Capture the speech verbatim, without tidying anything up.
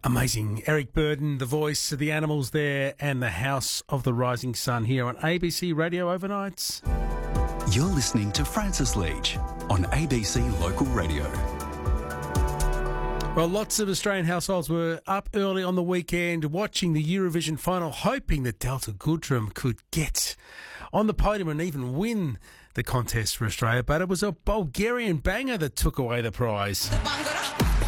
Amazing. Eric Burden, the voice of the Animals there, and the House of the Rising Sun here on A B C Radio Overnights. You're listening to Francis Leach on A B C Local Radio. Well, lots of Australian households were up early on the weekend watching the Eurovision final, hoping that Delta Goodrem could get on the podium and even win the contest for Australia. But it was a Bulgarian banger that took away the prize.